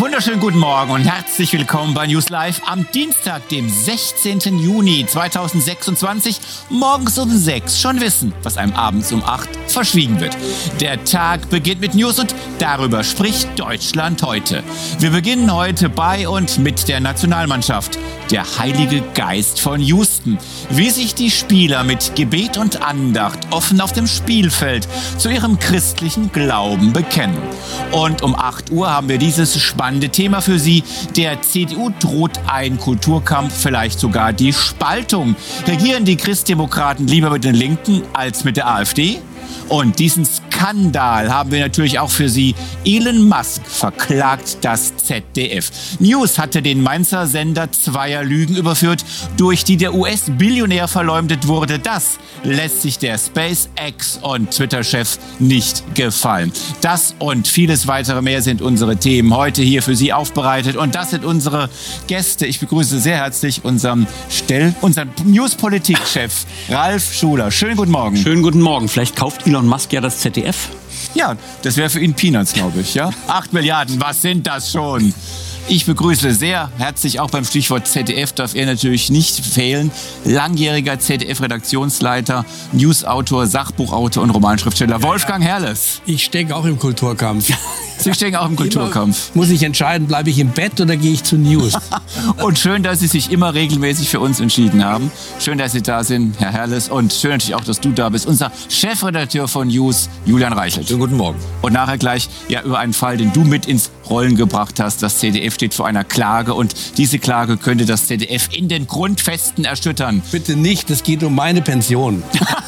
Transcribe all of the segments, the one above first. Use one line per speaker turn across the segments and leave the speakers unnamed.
Wunderschönen guten Morgen und herzlich willkommen bei News Live am Dienstag, dem 16. Juni 2026. Morgens um 6 schon wissen, was einem abends um 8 verschwiegen wird. Der Tag beginnt mit News und darüber spricht Deutschland heute. Wir beginnen heute bei und mit der Nationalmannschaft. Der Heilige Geist von Houston. Wie sich die Spieler mit Gebet und Andacht offen auf dem Spielfeld zu ihrem christlichen Glauben bekennen. Und um 8 Uhr haben wir dieses spannende Thema für Sie. Der CDU droht ein Kulturkampf, vielleicht sogar die Spaltung. Regieren die Christdemokraten lieber mit den Linken als mit der AfD? Und diesen Skandal haben wir natürlich auch für Sie. Elon Musk verklagt das ZDF. News hatte den Mainzer Sender zweier Lügen überführt, durch die der US-Billionär verleumdet wurde. Das lässt sich der SpaceX und Twitter-Chef nicht gefallen. Das und vieles weitere mehr sind unsere Themen heute hier für Sie aufbereitet. Und das sind unsere Gäste. Ich begrüße sehr herzlich unseren News-Politik-Chef Ralf Schuler. Schönen guten Morgen.
Schönen guten Morgen. Vielleicht kauft Elon Musk ja das ZDF.
Ja, das wäre für ihn Peanuts, glaube ich. Ja? 8 Milliarden, was sind das schon? Ich begrüße sehr herzlich, auch beim Stichwort ZDF darf er natürlich nicht fehlen, langjähriger ZDF-Redaktionsleiter, Newsautor, Sachbuchautor und Romanschriftsteller Wolfgang Herrles.
Ich stecke auch im Kulturkampf.
Sie stecken auch im Kulturkampf.
Muss ich entscheiden, bleibe ich im Bett oder gehe ich zu News?
Und schön, dass Sie sich immer regelmäßig für uns entschieden haben. Schön, dass Sie da sind, Herr Herles. Und schön natürlich auch, dass du da bist. Unser Chefredakteur von News, Julian Reichelt.
Schönen guten Morgen.
Und nachher gleich über einen Fall, den du mit ins Rollen gebracht hast. Das ZDF steht vor einer Klage und diese Klage könnte das ZDF in den Grundfesten erschüttern.
Bitte nicht, es geht um meine Pension.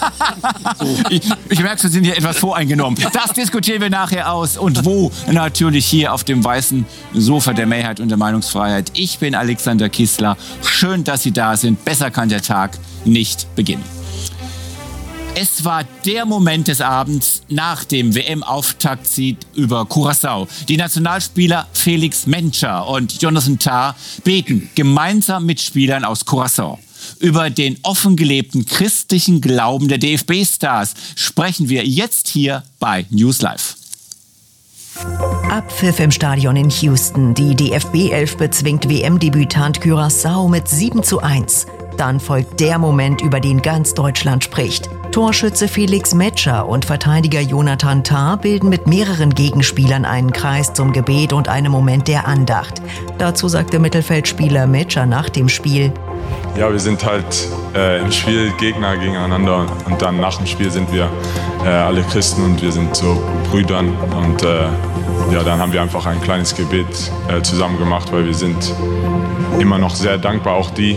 Ich merke, Sie sind hier etwas voreingenommen. Das diskutieren wir nachher aus. Und wo? Natürlich hier auf dem weißen Sofa der Mehrheit und der Meinungsfreiheit. Ich bin Alexander Kissler. Schön, dass Sie da sind. Besser kann der Tag nicht beginnen. Es war der Moment des Abends nach dem WM-Auftaktsieg über Curaçao. Die Nationalspieler Felix Menscher und Jonathan Tah beten gemeinsam mit Spielern aus Curaçao. Über den offen gelebten christlichen Glauben der DFB-Stars sprechen wir jetzt hier bei News Live.
Abpfiff im Stadion in Houston. Die DFB-11 bezwingt WM-Debütant Curaçao mit 7:1. Dann folgt der Moment, über den ganz Deutschland spricht. Torschütze Felix Menscher und Verteidiger Jonathan Tah bilden mit mehreren Gegenspielern einen Kreis zum Gebet und einem Moment der Andacht. Dazu sagte Mittelfeldspieler Menscher nach dem Spiel:
Ja, wir sind halt im Spiel Gegner gegeneinander und dann nach dem Spiel sind wir alle Christen und wir sind so Brüdern und dann haben wir einfach ein kleines Gebet zusammen gemacht, weil wir sind immer noch sehr dankbar, auch die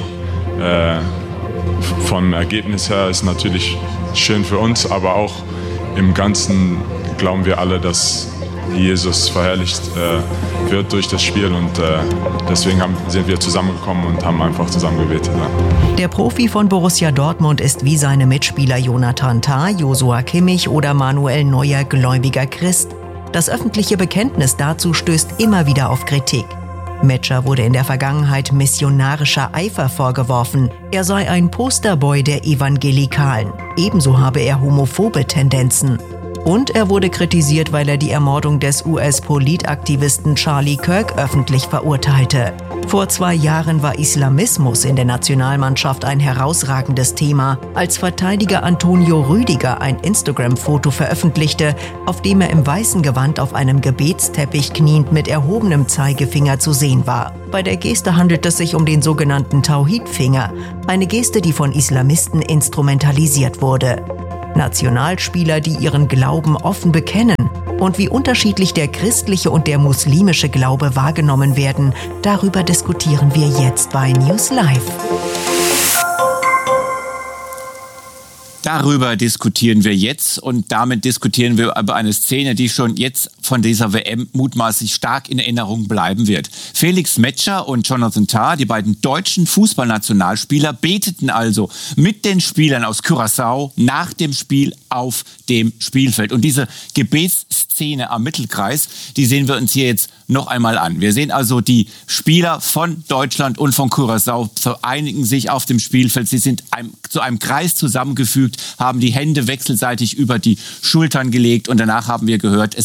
vom Ergebnis her ist natürlich schön für uns, aber auch im Ganzen glauben wir alle, dass Jesus verherrlicht wird durch das Spiel und deswegen sind wir zusammengekommen und haben einfach zusammen gebetet. Ja.
Der Profi von Borussia Dortmund ist wie seine Mitspieler Jonathan Tah, Joshua Kimmich oder Manuel Neuer gläubiger Christ. Das öffentliche Bekenntnis dazu stößt immer wieder auf Kritik. Menscher wurde in der Vergangenheit missionarischer Eifer vorgeworfen. Er sei ein Posterboy der Evangelikalen. Ebenso habe er homophobe Tendenzen. Und er wurde kritisiert, weil er die Ermordung des US-Politaktivisten Charlie Kirk öffentlich verurteilte. Vor 2 Jahren war Islamismus in der Nationalmannschaft ein herausragendes Thema, als Verteidiger Antonio Rüdiger ein Instagram-Foto veröffentlichte, auf dem er im weißen Gewand auf einem Gebetsteppich kniend mit erhobenem Zeigefinger zu sehen war. Bei der Geste handelt es sich um den sogenannten Tauhid-Finger, eine Geste, die von Islamisten instrumentalisiert wurde. Nationalspieler, die ihren Glauben offen bekennen und wie unterschiedlich der christliche und der muslimische Glaube wahrgenommen werden, darüber diskutieren wir jetzt bei News Live.
Darüber diskutieren wir jetzt und damit diskutieren wir über eine Szene, die schon jetzt von dieser WM mutmaßlich stark in Erinnerung bleiben wird. Felix Menscher und Jonathan Tah, die beiden deutschen Fußballnationalspieler, beteten also mit den Spielern aus Curaçao nach dem Spiel auf dem Spielfeld. Und diese Gebetsszene am Mittelkreis, die sehen wir uns hier jetzt noch einmal an. Wir sehen also die Spieler von Deutschland und von Curaçao vereinigen sich auf dem Spielfeld. Sie sind zu einem Kreis zusammengefügt, haben die Hände wechselseitig über die Schultern gelegt und danach haben wir gehört, es war ein Gebet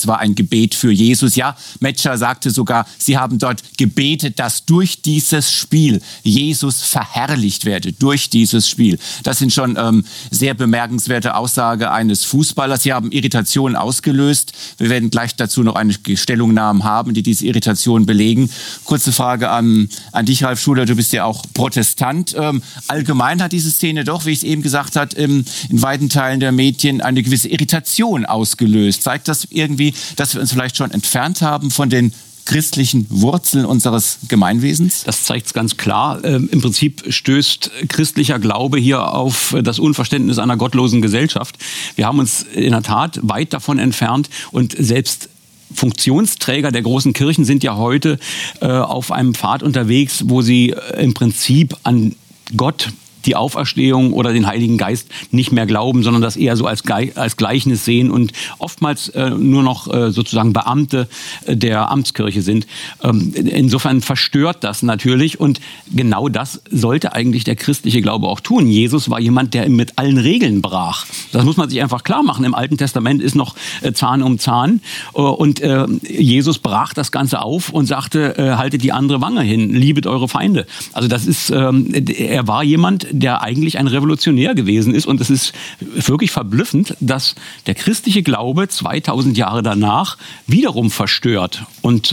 Gebet für Jesus. Ja, Metscher sagte sogar, sie haben dort gebetet, dass durch dieses Spiel Jesus verherrlicht werde, durch dieses Spiel. Das sind schon sehr bemerkenswerte Aussagen eines Fußballers. Sie haben Irritationen ausgelöst. Wir werden gleich dazu noch eine Stellungnahme haben, die diese Irritation belegen. Kurze Frage an dich, Ralf Schuler. Du bist ja auch Protestant. Allgemein hat diese Szene doch, wie ich es eben gesagt habe, in weiten Teilen der Medien eine gewisse Irritation ausgelöst. Zeigt das irgendwie, dass wir uns vielleicht schon entfernt haben von den christlichen Wurzeln unseres Gemeinwesens?
Das zeigt es ganz klar. Im Prinzip stößt christlicher Glaube hier auf das Unverständnis einer gottlosen Gesellschaft. Wir haben uns in der Tat weit davon entfernt und selbst Funktionsträger der großen Kirchen sind ja heute auf einem Pfad unterwegs, wo sie im Prinzip an Gott, die Auferstehung oder den Heiligen Geist nicht mehr glauben, sondern das eher so als Gleichnis sehen und oftmals nur noch sozusagen Beamte der Amtskirche sind. Insofern verstört das natürlich und genau das sollte eigentlich der christliche Glaube auch tun. Jesus war jemand, der mit allen Regeln brach. Das muss man sich einfach klar machen. Im Alten Testament ist noch Zahn um Zahn und Jesus brach das Ganze auf und sagte, haltet die andere Wange hin, liebet eure Feinde. Also das ist, er war jemand, der eigentlich ein Revolutionär gewesen ist. Und es ist wirklich verblüffend, dass der christliche Glaube 2000 Jahre danach wiederum verstört und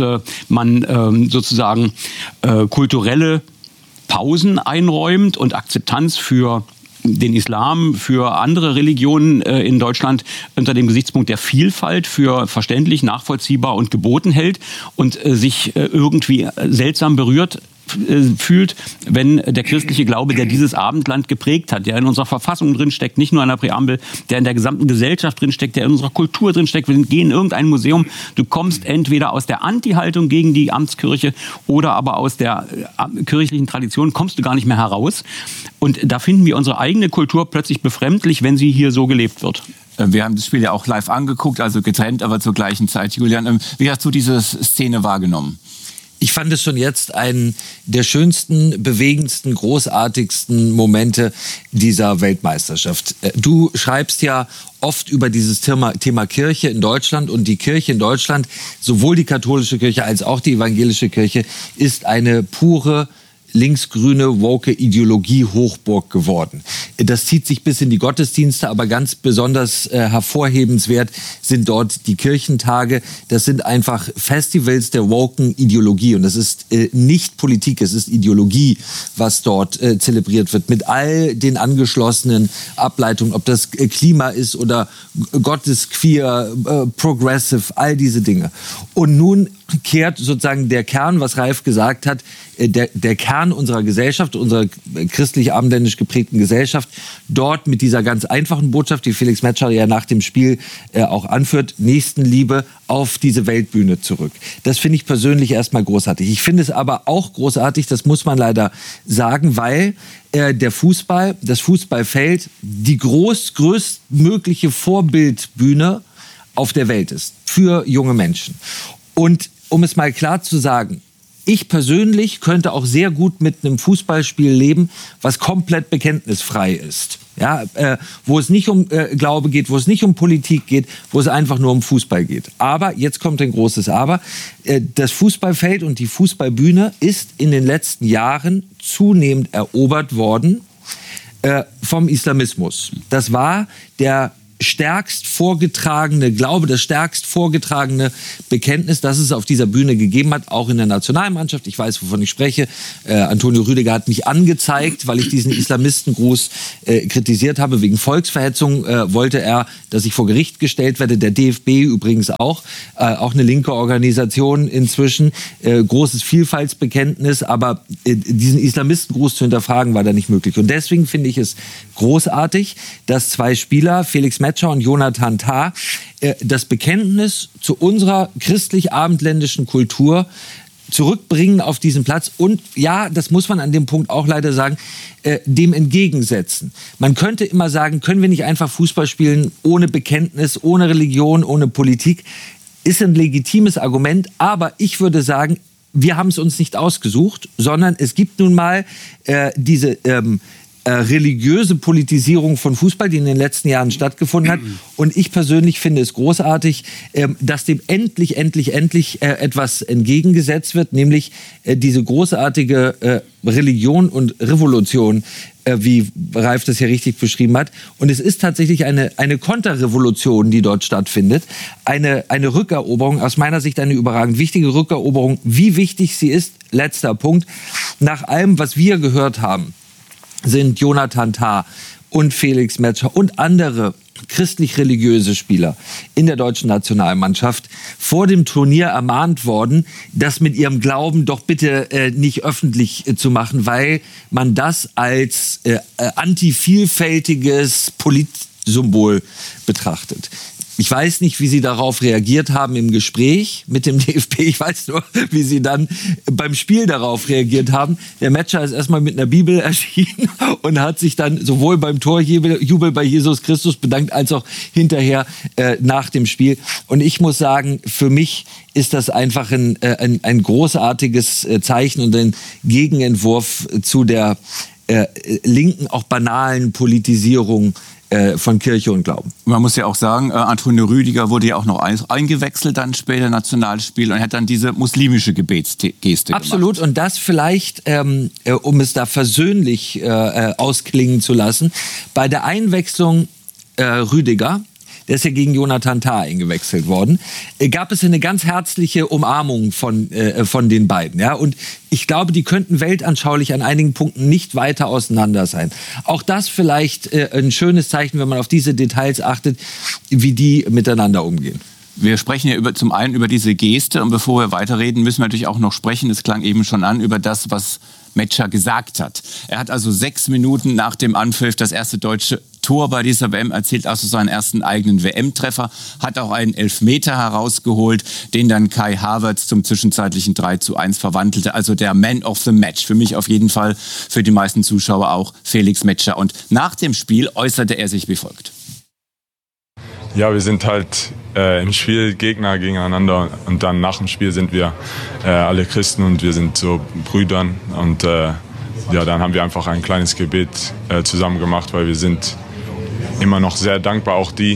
man sozusagen kulturelle Pausen einräumt und Akzeptanz für den Islam, für andere Religionen in Deutschland unter dem Gesichtspunkt der Vielfalt für verständlich, nachvollziehbar und geboten hält und sich irgendwie seltsam berührt fühlt, wenn der christliche Glaube, der dieses Abendland geprägt hat, der in unserer Verfassung drinsteckt, nicht nur in der Präambel, der in der gesamten Gesellschaft drinsteckt, der in unserer Kultur drinsteckt. Wir gehen in irgendein Museum, du kommst entweder aus der Anti-Haltung gegen die Amtskirche oder aber aus der kirchlichen Tradition kommst du gar nicht mehr heraus. Und da finden wir unsere eigene Kultur plötzlich befremdlich, wenn sie hier so gelebt wird.
Wir haben das Spiel ja auch live angeguckt, also getrennt, aber zur gleichen Zeit. Julian, wie hast du diese Szene wahrgenommen?
Ich fand es schon jetzt einen der schönsten, bewegendsten, großartigsten Momente dieser Weltmeisterschaft. Du schreibst ja oft über dieses Thema Kirche in Deutschland und die Kirche in Deutschland, sowohl die katholische Kirche als auch die evangelische Kirche, ist eine pure linksgrüne, woke Ideologie-Hochburg geworden. Das zieht sich bis in die Gottesdienste, aber ganz besonders hervorhebenswert sind dort die Kirchentage. Das sind einfach Festivals der woken Ideologie und das ist nicht Politik, es ist Ideologie, was dort zelebriert wird, mit all den angeschlossenen Ableitungen, ob das Klima ist oder Gott ist queer, progressive, all diese Dinge. Und nun kehrt sozusagen der Kern, was Ralf gesagt hat, der Kern unserer Gesellschaft, unserer christlich-abendländisch geprägten Gesellschaft, dort mit dieser ganz einfachen Botschaft, die Felix Metscher ja nach dem Spiel auch anführt, Nächstenliebe auf diese Weltbühne zurück. Das finde ich persönlich erstmal großartig. Ich finde es aber auch großartig, das muss man leider sagen, weil das Fußballfeld die größtmögliche Vorbildbühne auf der Welt ist für junge Menschen. Und um es mal klar zu sagen, ich persönlich könnte auch sehr gut mit einem Fußballspiel leben, was komplett bekenntnisfrei ist. Ja, wo es nicht um Glaube geht, wo es nicht um Politik geht, wo es einfach nur um Fußball geht. Aber, jetzt kommt ein großes Aber, das Fußballfeld und die Fußballbühne ist in den letzten Jahren zunehmend erobert worden vom Islamismus. Das war der stärkst vorgetragene Glaube, das stärkst vorgetragene Bekenntnis, das es auf dieser Bühne gegeben hat, auch in der Nationalmannschaft. Ich weiß, wovon ich spreche. Antonio Rüdiger hat mich angezeigt, weil ich diesen Islamistengruß kritisiert habe. Wegen Volksverhetzung wollte er, dass ich vor Gericht gestellt werde. Der DFB übrigens auch eine linke Organisation inzwischen. Großes Vielfaltsbekenntnis, aber diesen Islamistengruß zu hinterfragen war da nicht möglich. Und deswegen finde ich es großartig, dass zwei Spieler, Felix Metscher und Jonathan Tah, das Bekenntnis zu unserer christlich-abendländischen Kultur zurückbringen auf diesen Platz und, ja, das muss man an dem Punkt auch leider sagen, dem entgegensetzen. Man könnte immer sagen, können wir nicht einfach Fußball spielen ohne Bekenntnis, ohne Religion, ohne Politik? Ist ein legitimes Argument, aber ich würde sagen, wir haben es uns nicht ausgesucht, sondern es gibt nun mal diese religiöse Politisierung von Fußball, die in den letzten Jahren stattgefunden hat. Und ich persönlich finde es großartig, dass dem endlich etwas entgegengesetzt wird, nämlich diese großartige Religion und Revolution, wie Ralf das ja richtig beschrieben hat. Und es ist tatsächlich eine Konterrevolution, die dort stattfindet. Eine Rückeroberung, aus meiner Sicht eine überragend wichtige Rückeroberung. Wie wichtig sie ist, letzter Punkt. Nach allem, was wir gehört haben, sind Jonathan Tah und Felix Metscher und andere christlich-religiöse Spieler in der deutschen Nationalmannschaft vor dem Turnier ermahnt worden, das mit ihrem Glauben doch bitte nicht öffentlich zu machen, weil man das als antivielfältiges Politsymbol betrachtet. Ich weiß nicht, wie Sie darauf reagiert haben im Gespräch mit dem DFB. Ich weiß nur, wie Sie dann beim Spiel darauf reagiert haben. Der Metscher ist erstmal mit einer Bibel erschienen und hat sich dann sowohl beim Torjubel bei Jesus Christus bedankt, als auch hinterher nach dem Spiel. Und ich muss sagen, für mich ist das einfach ein großartiges Zeichen und ein Gegenentwurf zu der linken, auch banalen Politisierung von Kirche und Glauben.
Man muss ja auch sagen, Antonio Rüdiger wurde ja auch noch eingewechselt dann später Nationalspiel und hat dann diese muslimische Gebetsgeste
Absolut.
gemacht.
Und das vielleicht, um es da versöhnlich ausklingen zu lassen, bei der Einwechslung Rüdiger, der ist ja gegen Jonathan Tah eingewechselt worden, gab es eine ganz herzliche Umarmung von den beiden. Ja? Und ich glaube, die könnten weltanschaulich an einigen Punkten nicht weiter auseinander sein. Auch das vielleicht ein schönes Zeichen, wenn man auf diese Details achtet, wie die miteinander umgehen.
Wir sprechen ja zum einen über diese Geste und bevor wir weiterreden, müssen wir natürlich auch noch sprechen, es klang eben schon an, über das, was Metscher gesagt hat. Er hat also 6 Minuten nach dem Anpfiff das erste deutsche Tor bei dieser WM erzielt, also seinen ersten eigenen WM-Treffer, hat auch einen Elfmeter herausgeholt, den dann Kai Havertz zum zwischenzeitlichen 3:1 verwandelte. Also der Man of the Match. Für mich auf jeden Fall, für die meisten Zuschauer auch Felix Metscher. Und nach dem Spiel äußerte er sich wie folgt.
Ja, wir sind halt im Spiel Gegner gegeneinander und dann nach dem Spiel sind wir alle Christen und wir sind so Brüdern und ja, dann haben wir einfach ein kleines Gebet zusammen gemacht, weil wir sind immer noch sehr dankbar, auch die.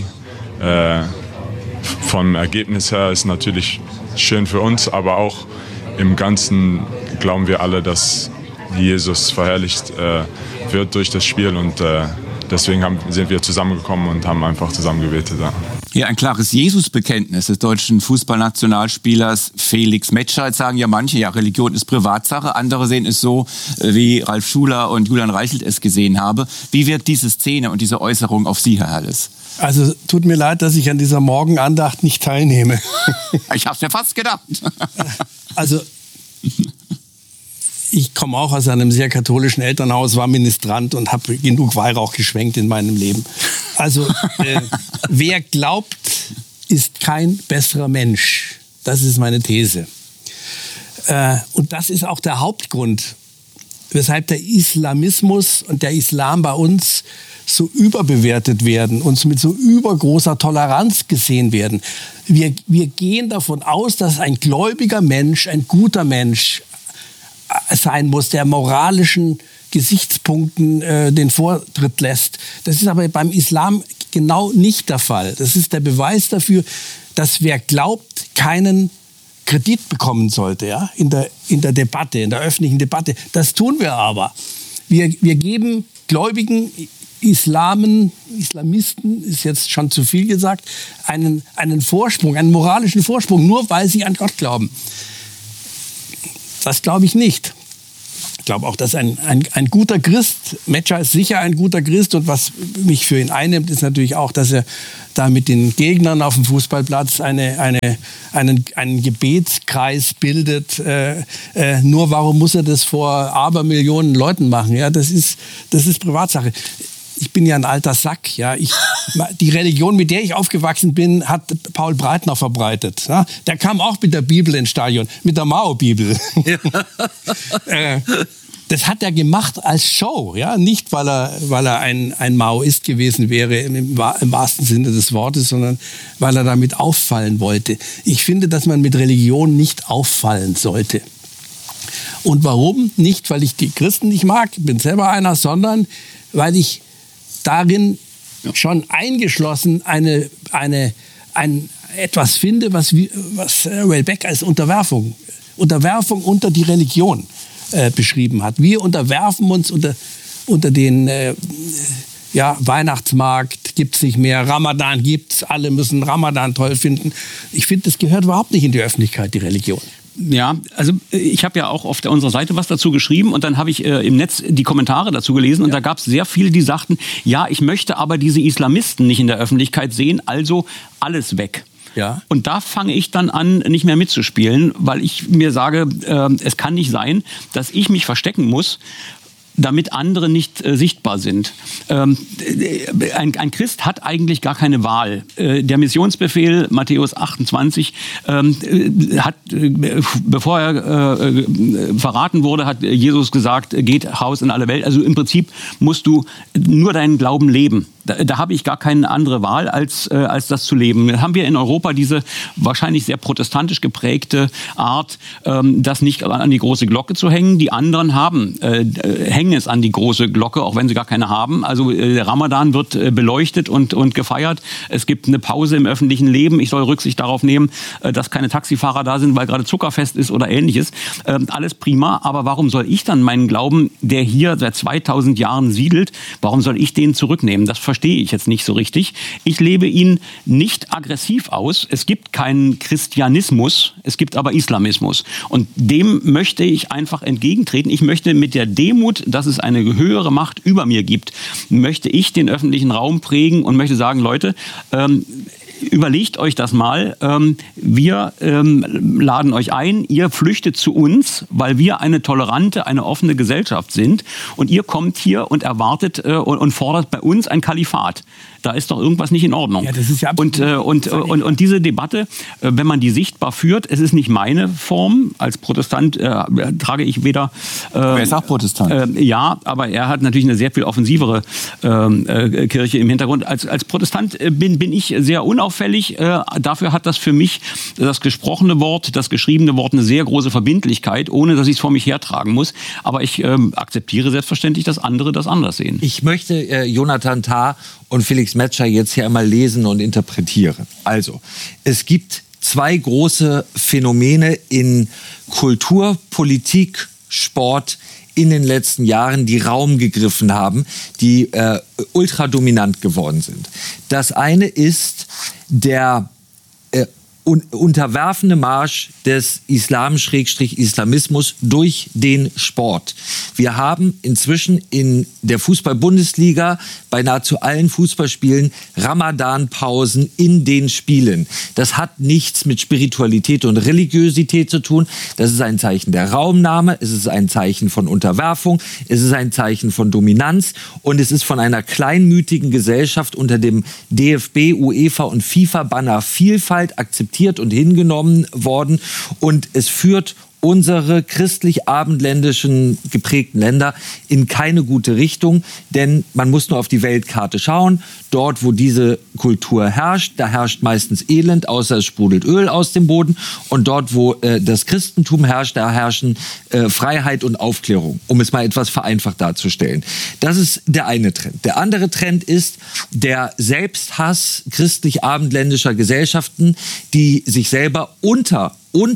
Vom Ergebnis her ist natürlich schön für uns, aber auch im Ganzen glauben wir alle, dass Jesus verherrlicht wird durch das Spiel und deswegen sind wir zusammengekommen und haben einfach zusammen gebetet. Ja.
Hier ein klares Jesus-Bekenntnis des deutschen Fußballnationalspielers Felix Metscher. Jetzt sagen ja manche, ja, Religion ist Privatsache. Andere sehen es so, wie Ralf Schuler und Julian Reichelt es gesehen haben. Wie wirkt diese Szene und diese Äußerung auf Sie, Herr Herles?
Also tut mir leid, dass ich an dieser Morgenandacht nicht teilnehme.
Ich hab's mir fast gedacht.
Also ich komme auch aus einem sehr katholischen Elternhaus, war Ministrant und habe genug Weihrauch geschwenkt in meinem Leben. Also wer glaubt, ist kein besserer Mensch. Das ist meine These. Und das ist auch der Hauptgrund, weshalb der Islamismus und der Islam bei uns so überbewertet werden und mit so übergroßer Toleranz gesehen werden. Wir gehen davon aus, dass ein gläubiger Mensch, ein guter Mensch sein muss, der moralischen Gesichtspunkten den Vortritt lässt. Das ist aber beim Islam genau nicht der Fall. Das ist der Beweis dafür, dass wer glaubt, keinen Kredit bekommen sollte, ja, in der Debatte, in der öffentlichen Debatte. Das tun wir aber. Wir geben gläubigen Islamisten, ist jetzt schon zu viel gesagt, einen Vorsprung, einen moralischen Vorsprung, nur weil sie an Gott glauben. Das glaube ich nicht. Ich glaube auch, dass ein guter Christ, Metscher ist sicher ein guter Christ und was mich für ihn einnimmt, ist natürlich auch, dass er da mit den Gegnern auf dem Fußballplatz einen Gebetskreis bildet. Nur warum muss er das vor Abermillionen Leuten machen? Ja, das ist Privatsache. Ich bin ja ein alter Sack. Ja. Die Religion, mit der ich aufgewachsen bin, hat Paul Breitner verbreitet. Ja. Der kam auch mit der Bibel ins Stadion, mit der Mao-Bibel. Ja. Das hat er gemacht als Show, ja, nicht weil er ein Maoist gewesen wäre im wahrsten Sinne des Wortes, sondern weil er damit auffallen wollte. Ich finde, dass man mit Religion nicht auffallen sollte. Und warum? Nicht, weil ich die Christen nicht mag, bin selber einer, sondern weil ich darin schon eingeschlossen etwas finde, was Houellebecq als Unterwerfung unter die Religion beschrieben hat. Wir unterwerfen uns unter den Weihnachtsmarkt gibt's nicht mehr, Ramadan gibt's, alle müssen Ramadan toll finden. Ich finde, das gehört überhaupt nicht in die Öffentlichkeit, die Religion.
Ja, also ich habe ja auch auf unserer Seite was dazu geschrieben und dann habe ich im Netz die Kommentare dazu gelesen und da gab es sehr viele, die sagten, ja, ich möchte aber diese Islamisten nicht in der Öffentlichkeit sehen, also alles weg.
Ja.
Und da fange ich dann an, nicht mehr mitzuspielen, weil ich mir sage, es kann nicht sein, dass ich mich verstecken muss, damit andere nicht sichtbar sind. Ein Christ hat eigentlich gar keine Wahl. Der Missionsbefehl, Matthäus 28, hat, bevor er verraten wurde, hat Jesus gesagt, geht Haus in alle Welt. Also im Prinzip musst du nur deinen Glauben leben. Da habe ich gar keine andere Wahl, als das zu leben. Dann haben wir in Europa diese wahrscheinlich sehr protestantisch geprägte Art, das nicht an die große Glocke zu hängen. Die anderen hängen es an die große Glocke, auch wenn sie gar keine haben. Also der Ramadan wird beleuchtet und gefeiert. Es gibt eine Pause im öffentlichen Leben. Ich soll Rücksicht darauf nehmen, dass keine Taxifahrer da sind, weil gerade Zuckerfest ist oder Ähnliches. Alles prima. Aber warum soll ich dann meinen Glauben, der hier seit 2000 Jahren siedelt, warum soll ich den zurücknehmen? Das verstehe ich jetzt nicht so richtig. Ich lebe ihn nicht aggressiv aus. Es gibt keinen Christianismus, es gibt aber Islamismus. Und dem möchte ich einfach entgegentreten. Ich möchte mit der Demut, dass es eine höhere Macht über mir gibt, möchte ich den öffentlichen Raum prägen und möchte sagen, Leute, überlegt euch das mal. Wir laden euch ein, ihr flüchtet zu uns, weil wir eine tolerante, eine offene Gesellschaft sind. Und ihr kommt hier und erwartet und fordert bei uns ein Kalifat. Da ist doch irgendwas nicht in Ordnung.
Ja, das ist ja
und diese Debatte, wenn man die sichtbar führt, es ist nicht meine Form. Als Protestant trage ich weder...
Er ist auch Protestant.
Ja, aber er hat natürlich eine sehr viel offensivere Kirche im Hintergrund. Als Protestant bin ich sehr unauffällig. Dafür hat das für mich das gesprochene Wort, das geschriebene Wort eine sehr große Verbindlichkeit, ohne dass ich es vor mich hertragen muss. Aber ich akzeptiere selbstverständlich, dass andere das anders sehen.
Ich möchte Jonathan Tah und Felix Metscher jetzt hier einmal lesen und interpretieren. Also, es gibt zwei große Phänomene in Kultur, Politik, Sport in den letzten Jahren, die Raum gegriffen haben, die ultradominant geworden sind. Das eine ist der unterwerfende Marsch des Islam-Islamismus durch den Sport. Wir haben inzwischen in der Fußball-Bundesliga bei nahezu allen Fußballspielen Ramadan-Pausen in den Spielen. Das hat nichts mit Spiritualität und Religiosität zu tun. Das ist ein Zeichen der Raumnahme, es ist ein Zeichen von Unterwerfung, es ist ein Zeichen von Dominanz und es ist von einer kleinmütigen Gesellschaft unter dem DFB, UEFA und FIFA-Banner Vielfalt akzeptiert und hingenommen worden und es führt unsere christlich-abendländischen geprägten Länder in keine gute Richtung, denn man muss nur auf die Weltkarte schauen. Dort, wo diese Kultur herrscht, da herrscht meistens Elend, außer es sprudelt Öl aus dem Boden. Und dort, wo das Christentum herrscht, da herrschen Freiheit und Aufklärung, um es mal etwas vereinfacht darzustellen. Das ist der eine Trend. Der andere Trend ist der Selbsthass christlich-abendländischer Gesellschaften, die sich selber unter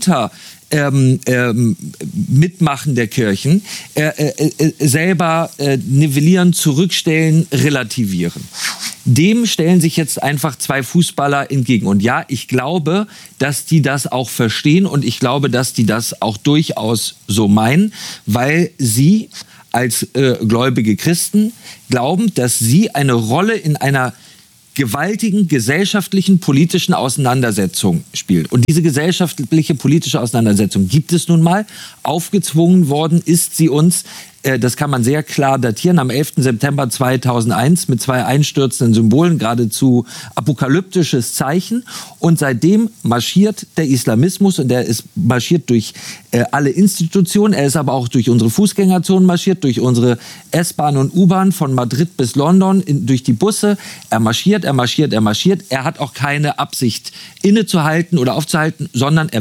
Mitmachen der Kirchen selber nivellieren, zurückstellen, relativieren. Dem stellen sich jetzt einfach zwei Fußballer entgegen. Und ja, ich glaube, dass die das auch verstehen und ich glaube, dass die das auch durchaus so meinen, weil sie als gläubige Christen glauben, dass sie eine Rolle in einer gewaltigen gesellschaftlichen, politischen Auseinandersetzung spielt. Und diese gesellschaftliche, politische Auseinandersetzung gibt es nun mal. Aufgezwungen worden ist sie uns, das kann man sehr klar datieren, am 11. September 2001 mit zwei einstürzenden Symbolen, geradezu apokalyptisches Zeichen. Und seitdem marschiert der Islamismus und der ist marschiert durch alle Institutionen. Er ist aber auch durch unsere Fußgängerzonen marschiert, durch unsere S-Bahn und U-Bahn von Madrid bis London, durch die Busse. Er marschiert, er marschiert, er marschiert. Er hat auch keine Absicht innezuhalten oder aufzuhalten, sondern er will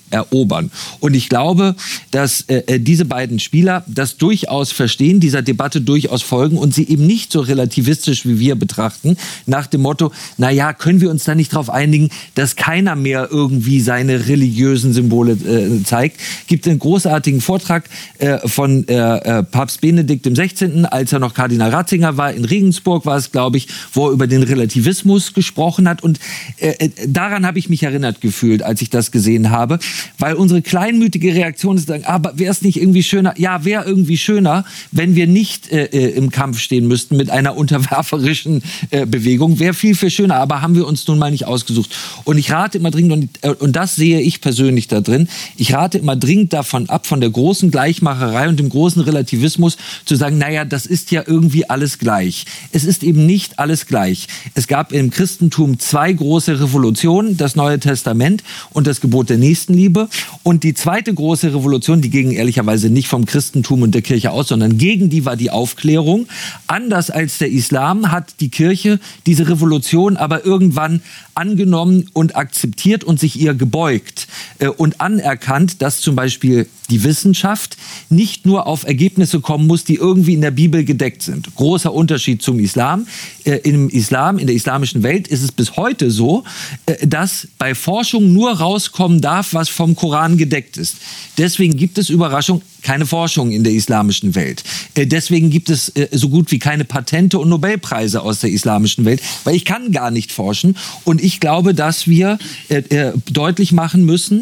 erobern. Und ich glaube, dass diese beiden Spieler das durchaus verstehen, dieser Debatte durchaus folgen und sie eben nicht so relativistisch wie wir betrachten, nach dem Motto, naja, können wir uns da nicht darauf einigen, dass keiner mehr irgendwie seine religiösen Symbole zeigt. Gibt einen großartigen Vortrag von Papst Benedikt XVI., als er noch Kardinal Ratzinger war, in Regensburg war es, glaube ich, wo er über den Relativismus gesprochen hat. Und daran habe ich mich erinnert gefühlt, als ich das gesehen habe. Weil unsere kleinmütige Reaktion ist, aber wäre es nicht irgendwie schöner? Ja, wäre irgendwie schöner, wenn wir nicht im Kampf stehen müssten mit einer unterwerferischen Bewegung. Wäre viel, viel schöner, aber haben wir uns nun mal nicht ausgesucht. Und ich rate immer dringend, und das sehe ich persönlich da drin, ich rate immer dringend davon ab, von der großen Gleichmacherei und dem großen Relativismus zu sagen, naja, das ist ja irgendwie alles gleich. Es ist eben nicht alles gleich. Es gab im Christentum 2 große Revolutionen, das Neue Testament und das Gebot der Nächstenliebe. Und die zweite große Revolution, die ging ehrlicherweise nicht vom Christentum und der Kirche aus, sondern gegen die war die Aufklärung. Anders als der Islam hat die Kirche diese Revolution aber irgendwann angenommen und akzeptiert und sich ihr gebeugt und anerkannt, dass zum Beispiel die Wissenschaft nicht nur auf Ergebnisse kommen muss, die irgendwie in der Bibel gedeckt sind. Großer Unterschied zum Islam. In der islamischen Welt ist es bis heute so, dass bei Forschung nur rauskommen darf, was vom Koran gedeckt ist. Deswegen gibt es, Überraschung, keine Forschung in der islamischen Welt. Deswegen gibt es so gut wie keine Patente und Nobelpreise aus der islamischen Welt, weil ich kann gar nicht forschen. Und ich glaube, dass wir deutlich machen müssen,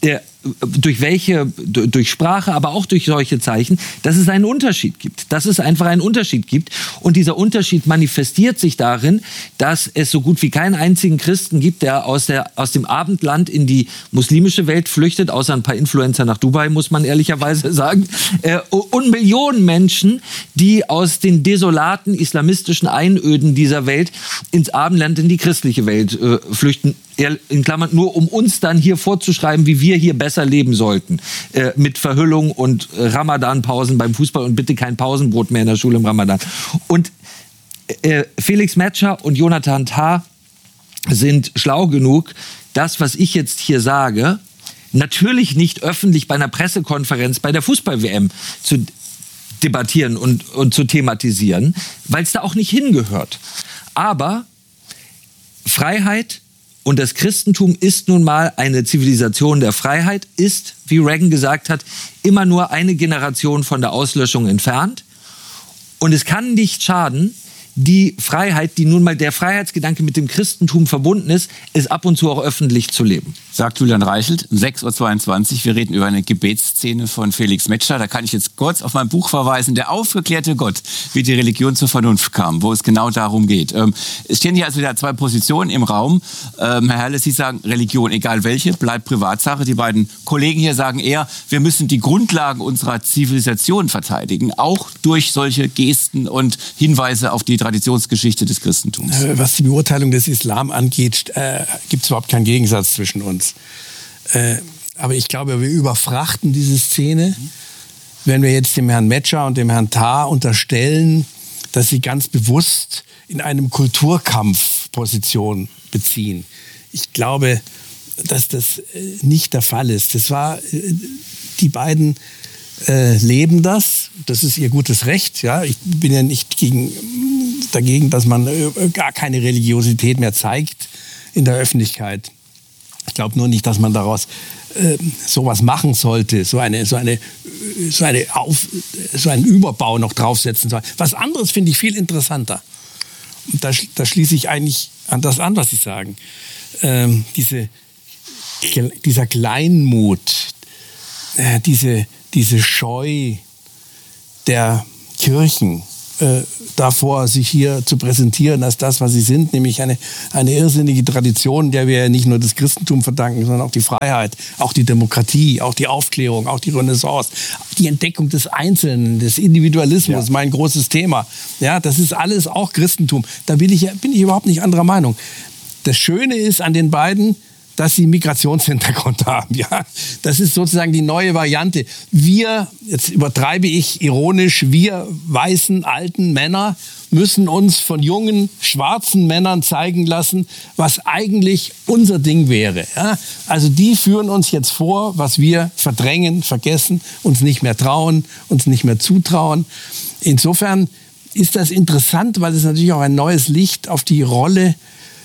durch Sprache, aber auch durch solche Zeichen, dass es einen Unterschied gibt. Dass es einfach einen Unterschied gibt. Und dieser Unterschied manifestiert sich darin, dass es so gut wie keinen einzigen Christen gibt, der aus dem Abendland in die muslimische Welt flüchtet, außer ein paar Influencer nach Dubai, muss man ehrlicherweise sagen. Und Millionen Menschen, die aus den desolaten islamistischen Einöden dieser Welt ins Abendland, in die christliche Welt flüchten. In Klammern, nur um uns dann hier vorzuschreiben, wie wir hier besser leben sollten. Mit Verhüllung und Ramadan-Pausen beim Fußball und bitte kein Pausenbrot mehr in der Schule im Ramadan. Und Felix Metscher und Jonathan Tah sind schlau genug, das, was ich jetzt hier sage, natürlich nicht öffentlich bei einer Pressekonferenz bei der Fußball-WM zu debattieren und zu thematisieren, weil es da auch nicht hingehört. Aber Freiheit und das Christentum ist nun mal eine Zivilisation der Freiheit, ist, wie Reagan gesagt hat, immer nur eine Generation von der Auslöschung entfernt. Und es kann nicht schaden, die Freiheit, die nun mal der Freiheitsgedanke mit dem Christentum verbunden ist, es ab und zu auch öffentlich zu leben.
Sagt Julian Reichelt, 6:22 Uhr. Wir reden über eine Gebetsszene von Felix Metscher. Da kann ich jetzt kurz auf mein Buch verweisen, Der aufgeklärte Gott, wie die Religion zur Vernunft kam, wo es genau darum geht. Es stehen hier also wieder 2 Positionen im Raum. Herr Herle, Sie sagen, Religion, egal welche, bleibt Privatsache. Die beiden Kollegen hier sagen eher, wir müssen die Grundlagen unserer Zivilisation verteidigen, auch durch solche Gesten und Hinweise auf die Traditionsgeschichte des Christentums.
Was die Beurteilung des Islam angeht, gibt es überhaupt keinen Gegensatz zwischen uns. Aber ich glaube, wir überfrachten diese Szene, wenn wir jetzt dem Herrn Metscher und dem Herrn Tah unterstellen, dass sie ganz bewusst in einem Kulturkampf Position beziehen. Ich glaube, dass das nicht der Fall ist. Die beiden leben das. Das ist ihr gutes Recht. Ja? Ich bin ja nicht dagegen, dass man gar keine Religiosität mehr zeigt in der Öffentlichkeit. Ich glaube nur nicht, dass man daraus sowas machen sollte, so einen Überbau noch draufsetzen soll. Was anderes finde ich viel interessanter. Und da schließe ich eigentlich an das an, was Sie sagen. Dieser Kleinmut, diese Scheu der Kirchen davor, sich hier zu präsentieren als das, was sie sind, nämlich eine irrsinnige Tradition, der wir nicht nur das Christentum verdanken, sondern auch die Freiheit, auch die Demokratie, auch die Aufklärung, auch die Renaissance, die Entdeckung des Einzelnen, des Individualismus, mein großes Thema. Ja, das ist alles auch Christentum. Da bin ich überhaupt nicht anderer Meinung. Das Schöne ist an den beiden, dass sie einen Migrationshintergrund haben. Ja? Das ist sozusagen die neue Variante. Wir, jetzt übertreibe ich ironisch, wir weißen alten Männer müssen uns von jungen, schwarzen Männern zeigen lassen, was eigentlich unser Ding wäre. Ja? Also die führen uns jetzt vor, was wir verdrängen, vergessen, uns nicht mehr trauen, uns nicht mehr zutrauen. Insofern ist das interessant, weil es natürlich auch ein neues Licht auf die Rolle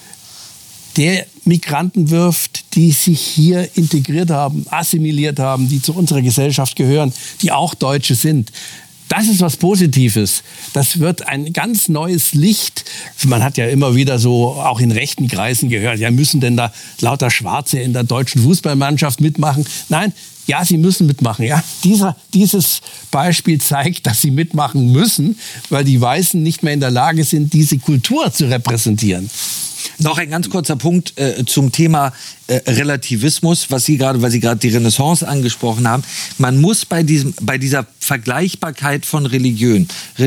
der Migranten wirft, die sich hier integriert haben, assimiliert haben, die zu unserer Gesellschaft gehören, die auch Deutsche sind. Das ist was Positives. Das wird ein ganz neues Licht. Man hat ja immer wieder so auch in rechten Kreisen gehört, ja, müssen denn da lauter Schwarze in der deutschen Fußballmannschaft mitmachen? Nein, ja, sie müssen mitmachen. Ja, dieses Beispiel zeigt, dass sie mitmachen müssen, weil die Weißen nicht mehr in der Lage sind, diese Kultur zu repräsentieren.
Noch ein ganz kurzer Punkt zum Thema Relativismus, weil Sie gerade die Renaissance angesprochen haben. Man muss bei dieser Vergleichbarkeit von Religion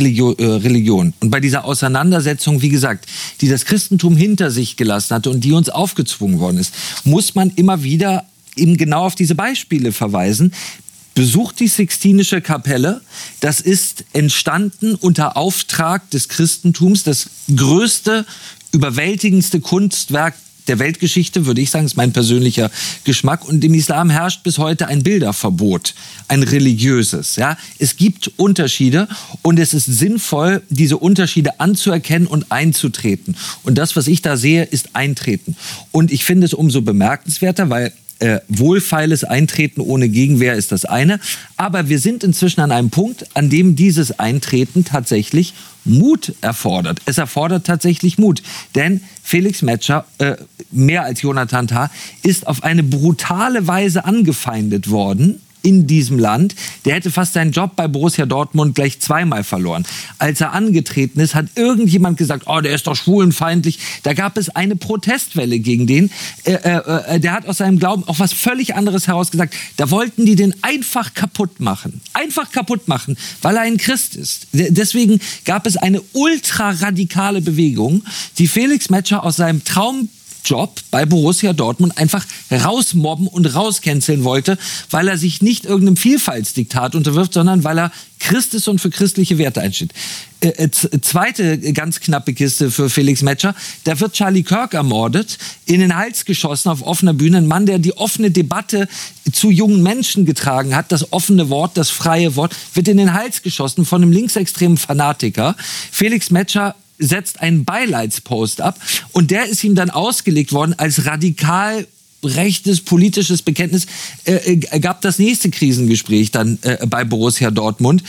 und bei dieser Auseinandersetzung, wie gesagt, die das Christentum hinter sich gelassen hatte und die uns aufgezwungen worden ist, muss man immer wieder eben genau auf diese Beispiele verweisen. Besucht die Sixtinische Kapelle. Das ist entstanden unter Auftrag des Christentums, das größte, überwältigendste Kunstwerk der Weltgeschichte, würde ich sagen, ist mein persönlicher Geschmack. Und im Islam herrscht bis heute ein Bilderverbot, ein religiöses. Ja? Es gibt Unterschiede und es ist sinnvoll, diese Unterschiede anzuerkennen und einzutreten. Und das, was ich da sehe, ist Eintreten. Und ich finde es umso bemerkenswerter, weil wohlfeiles Eintreten ohne Gegenwehr ist das eine. Aber wir sind inzwischen an einem Punkt, an dem dieses Eintreten tatsächlich Mut erfordert. Es erfordert tatsächlich Mut. Denn Felix Metscher, mehr als Jonathan Tah, ist auf eine brutale Weise angefeindet worden in diesem Land. Der hätte fast seinen Job bei Borussia Dortmund gleich zweimal verloren. Als er angetreten ist, hat irgendjemand gesagt, oh, der ist doch schwulenfeindlich. Da gab es eine Protestwelle gegen den. Der hat aus seinem Glauben auch was völlig anderes herausgesagt. Da wollten die den einfach kaputt machen. Einfach kaputt machen, weil er ein Christ ist. Deswegen gab es eine ultraradikale Bewegung, die Felix Metscher aus seinem Traumjob bei Borussia Dortmund einfach rausmobben und rauscanceln wollte, weil er sich nicht irgendeinem Vielfaltsdiktat unterwirft, sondern weil er Christ ist und für christliche Werte einsteht. Zweite ganz knappe Kiste für Felix Metscher, da wird Charlie Kirk ermordet, in den Hals geschossen auf offener Bühne, ein Mann, der die offene Debatte zu jungen Menschen getragen hat, das offene Wort, das freie Wort, wird in den Hals geschossen von einem linksextremen Fanatiker. Felix Metscher setzt einen Beileidspost ab und der ist ihm dann ausgelegt worden als radikal rechtes politisches Bekenntnis. Gab das nächste Krisengespräch dann bei Borussia Dortmund.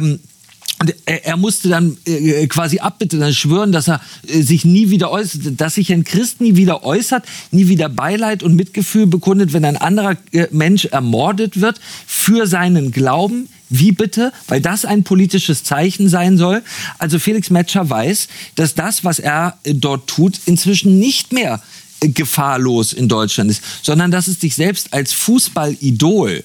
Und er musste dann quasi abbitten, dann schwören, dass er sich nie wieder äußert, dass sich ein Christ nie wieder äußert, nie wieder Beileid und Mitgefühl bekundet, wenn ein anderer Mensch ermordet wird für seinen Glauben. Wie bitte? Weil das ein politisches Zeichen sein soll. Also Felix Metscher weiß, dass das, was er dort tut, inzwischen nicht mehr gefahrlos in Deutschland ist, sondern dass es sich selbst als Fußballidol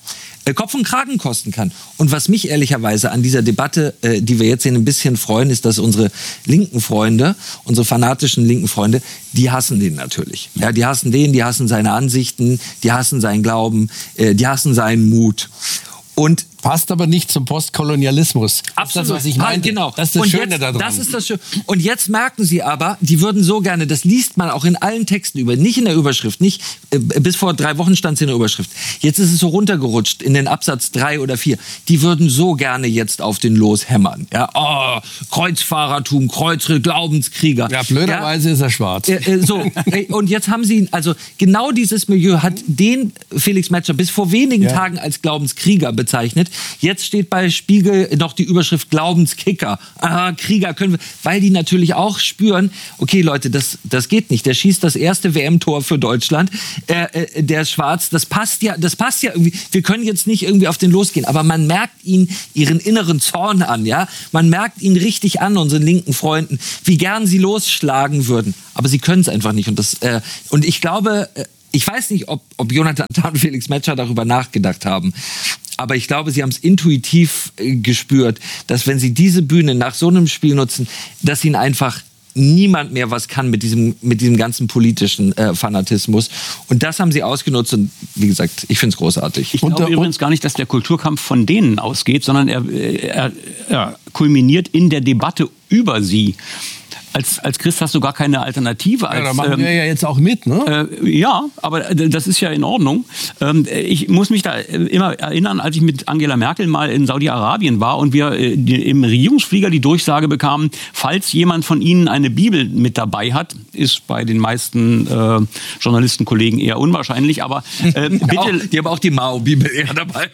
Kopf und Kragen kosten kann. Und was mich ehrlicherweise an dieser Debatte, die wir jetzt sehen, ein bisschen freuen, ist, dass unsere linken Freunde, unsere fanatischen linken Freunde, die hassen den natürlich. Ja, die hassen den, die hassen seine Ansichten, die hassen seinen Glauben, die hassen seinen Mut. Und
passt aber nicht zum Postkolonialismus.
Absolut.
Das ist das, was ich meine.
Genau.
Das ist das Schöne daran.
Das ist das Schöne. Und jetzt merken Sie aber, die würden so gerne, das liest man auch in allen Texten über, nicht in der Überschrift, nicht bis vor 3 Wochen stand es in der Überschrift. Jetzt ist es so runtergerutscht in den Absatz 3 oder 4. Die würden so gerne jetzt auf den loshämmern. Ja, oh, Kreuzfahrertum, Glaubenskrieger.
Ja, blöderweise ist er schwarz.
Und jetzt haben Sie, also genau dieses Milieu hat den Felix Metscher bis vor wenigen Tagen als Glaubenskrieger bezeichnet. Jetzt steht bei Spiegel noch die Überschrift Glaubenskicker. Aha, Krieger können wir, weil die natürlich auch spüren, okay Leute, das geht nicht. Der schießt das erste WM-Tor für Deutschland, der ist schwarz, das passt ja irgendwie. Wir können jetzt nicht irgendwie auf den losgehen, aber man merkt ihnen ihren inneren Zorn an, ja. Man merkt ihn richtig an, unseren linken Freunden, wie gern sie losschlagen würden. Aber sie können es einfach nicht. Und ich glaube, ich weiß nicht, ob Jonathan Tah und Felix Metscher darüber nachgedacht haben. Aber ich glaube, sie haben es intuitiv gespürt, dass wenn sie diese Bühne nach so einem Spiel nutzen, dass ihnen einfach niemand mehr was kann mit diesem ganzen politischen Fanatismus. Und das haben sie ausgenutzt und wie gesagt, ich finde es großartig.
Ich glaube übrigens gar nicht, dass der Kulturkampf von denen ausgeht, sondern er kulminiert in der Debatte über sie. Als Christ hast du gar keine Alternative.
Ja, da machen wir ja jetzt auch mit, ne?
Ja, aber das ist ja in Ordnung. Ich muss mich da immer erinnern, als ich mit Angela Merkel mal in Saudi-Arabien war und wir im Regierungsflieger die Durchsage bekamen, falls jemand von Ihnen eine Bibel mit dabei hat, ist bei den meisten Journalistenkollegen eher unwahrscheinlich, aber bitte...
Die haben auch die Mao-Bibel eher dabei.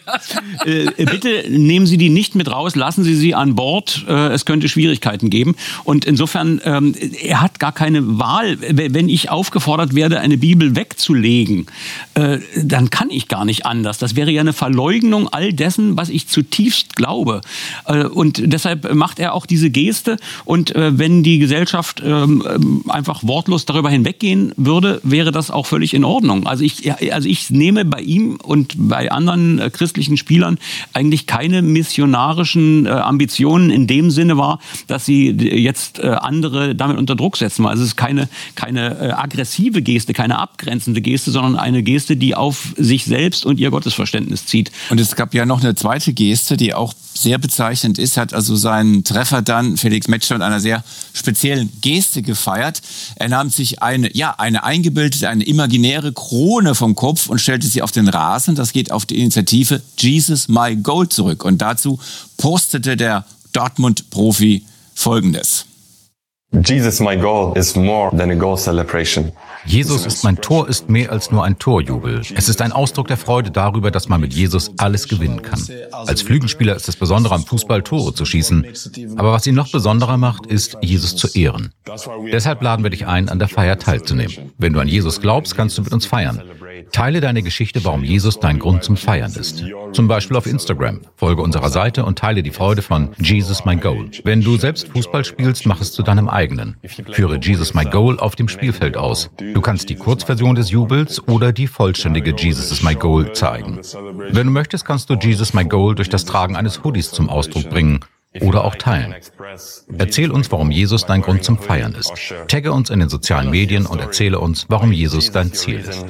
Bitte nehmen Sie die nicht mit raus, lassen Sie sie an Bord, es könnte Schwierigkeiten geben. Und insofern er hat gar keine Wahl. Wenn ich aufgefordert werde, eine Bibel wegzulegen, dann kann ich gar nicht anders. Das wäre ja eine Verleugnung all dessen, was ich zutiefst glaube. Und deshalb macht er auch diese Geste. Und wenn die Gesellschaft einfach wortlos darüber hinweggehen würde, wäre das auch völlig in Ordnung. Also ich nehme bei ihm und bei anderen christlichen Spielern eigentlich keine missionarischen Ambitionen in dem Sinne wahr, dass sie jetzt andere damit unter Druck setzen. Also es ist keine aggressive Geste, keine abgrenzende Geste, sondern eine Geste, die auf sich selbst und ihr Gottesverständnis zieht.
Und es gab ja noch eine zweite Geste, die auch sehr bezeichnend ist, hat also seinen Treffer dann, Felix Metscher, mit einer sehr speziellen Geste gefeiert. Er nahm sich eine eingebildete, eine imaginäre Krone vom Kopf und stellte sie auf den Rasen. Das geht auf die Initiative Jesus My Goal zurück. Und dazu postete der Dortmund-Profi Folgendes.
Jesus, my goal, is more than a goal celebration.
Jesus ist mein Tor ist mehr als nur ein Torjubel. Es ist ein Ausdruck der Freude darüber, dass man mit Jesus alles gewinnen kann. Als Flügelspieler ist es besonderer, am Fußball Tore zu schießen. Aber was ihn noch besonderer macht, ist, Jesus zu ehren. Deshalb laden wir dich ein, an der Feier teilzunehmen. Wenn du an Jesus glaubst, kannst du mit uns feiern. Teile deine Geschichte, warum Jesus dein Grund zum Feiern ist. Zum Beispiel auf Instagram. Folge unserer Seite und teile die Freude von Jesus My Goal. Wenn du selbst Fußball spielst, mach es zu deinem eigenen. Führe Jesus My Goal auf dem Spielfeld aus. Du kannst die Kurzversion des Jubels oder die vollständige Jesus is My Goal zeigen. Wenn du möchtest, kannst du Jesus My Goal durch das Tragen eines Hoodies zum Ausdruck bringen. Oder auch teilen. Erzähl uns, warum Jesus dein Grund zum Feiern ist. Tagge uns in den sozialen Medien und erzähle uns, warum Jesus dein Ziel ist.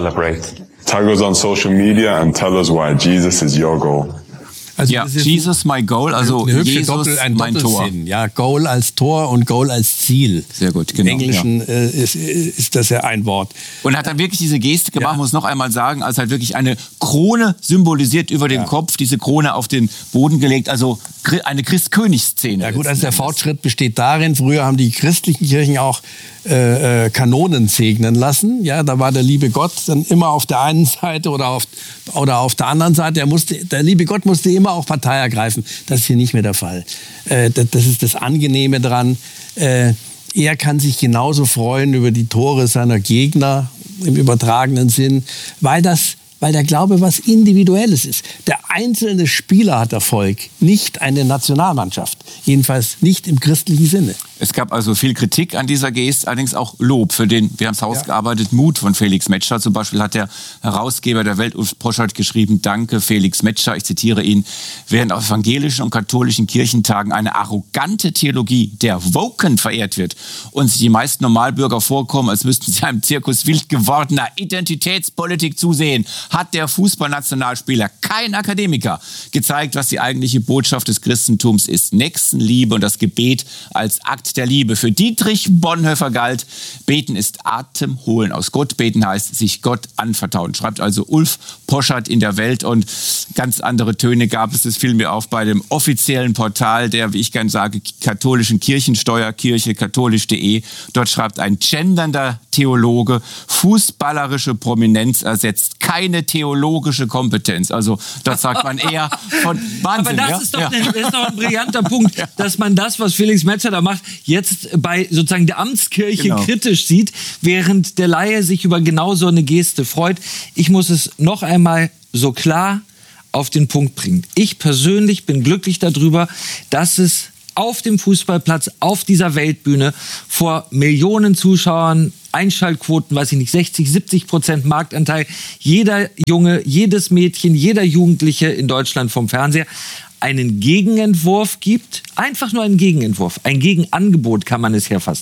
Tag us on social media and tell us why Jesus is your goal.
Also ja, Jesus my goal, also Jesus mein Tor.
Ja, Goal als Tor und Goal als Ziel.
Sehr gut, genau.
Im Englischen ist das ja ein Wort.
Und hat dann wirklich diese Geste gemacht, muss noch einmal sagen, als halt wirklich eine Krone symbolisiert über den Kopf, diese Krone auf den Boden gelegt, also eine Christkönigsszene.
Ja gut, also der Fortschritt besteht darin, früher haben die christlichen Kirchen auch Kanonen segnen lassen. Ja, da war der liebe Gott dann immer auf der einen Seite oder auf der anderen Seite. Der liebe Gott musste immer auch Partei ergreifen. Das ist hier nicht mehr der Fall. Das ist das Angenehme dran. Er kann sich genauso freuen über die Tore seiner Gegner im übertragenen Sinn, weil der Glaube was Individuelles ist. Der einzelne Spieler hat Erfolg, nicht eine Nationalmannschaft. Jedenfalls nicht im christlichen Sinne.
Es gab also viel Kritik an dieser Geste, allerdings auch Lob für den, wir haben es ausgearbeitet, Mut von Felix Metscher. Zum Beispiel hat der Herausgeber der Welt, Ulf Poschardt, geschrieben, danke Felix Metscher, ich zitiere ihn, während auf evangelischen und katholischen Kirchentagen eine arrogante Theologie der Woken verehrt wird und sich die meisten Normalbürger vorkommen, als müssten sie einem Zirkus wild gewordener Identitätspolitik zusehen, hat der Fußballnationalspieler, kein Akademiker, gezeigt, was die eigentliche Botschaft des Christentums ist. Nächstenliebe und das Gebet als Akt der Liebe. Für Dietrich Bonhoeffer galt, beten ist Atemholen aus Gott. Beten heißt sich Gott anvertrauen. Schreibt also Ulf Poschardt in der Welt, und ganz andere Töne gab es. Das fiel mir auf bei dem offiziellen Portal der, wie ich gerne sage, katholischen Kirchensteuer, kirchekatholisch.de. Dort schreibt ein gendernder Theologe, fußballerische Prominenz ersetzt keine theologische Kompetenz. Also das sagt man eher von Wahnsinn.
Aber das ist doch ein brillanter Punkt, dass man das, was Felix Metscher da macht, jetzt bei sozusagen der Amtskirche kritisch sieht, während der Laie sich über genau so eine Geste freut. Ich muss es noch einmal so klar auf den Punkt bringen. Ich persönlich bin glücklich darüber, dass es auf dem Fußballplatz, auf dieser Weltbühne vor Millionen Zuschauern, Einschaltquoten, 60-70% Marktanteil, jeder Junge, jedes Mädchen, jeder Jugendliche in Deutschland vom Fernseher einen Gegenentwurf gibt, einfach nur einen Gegenentwurf, ein Gegenangebot kann man es ja fast